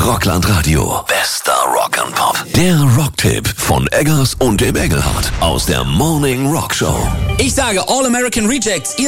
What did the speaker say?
Rockland Radio. Bester Rock and Pop. Der Rocktipp von Eggers und dem Engelhardt aus der Morning Rock Show. Ich sage All American Rejects.